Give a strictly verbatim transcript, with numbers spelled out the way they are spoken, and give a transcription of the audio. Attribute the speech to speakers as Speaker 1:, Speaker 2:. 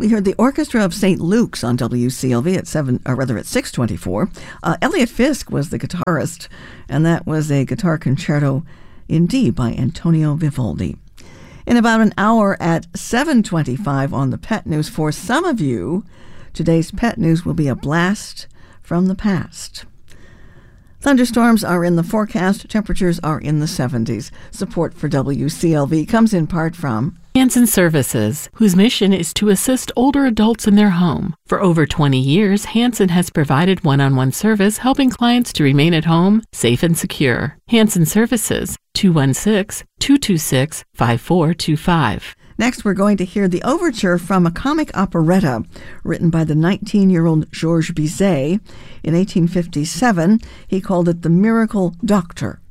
Speaker 1: We heard the Orchestra of Saint Luke's on W C L V at seven, or rather at six twenty-four. Uh, Elliot Fisk was the guitarist, and that was a guitar concerto in D by Antonio Vivaldi. In about an hour at seven twenty-five on the Pet News, for some of you, today's Pet News will be a blast from the past. Thunderstorms are in the forecast. Temperatures are in the seventies. Support for W C L V comes in part from
Speaker 2: Hanson Services, whose mission is to assist older adults in their home. For over twenty years, Hanson has provided one-on-one service helping clients to remain at home, safe and secure. Hanson Services, two one six, two two six, five four two five.
Speaker 1: Next, we're going to hear the overture from a comic operetta written by the nineteen-year-old Georges Bizet. In eighteen fifty-seven, he called it The Miracle Doctor.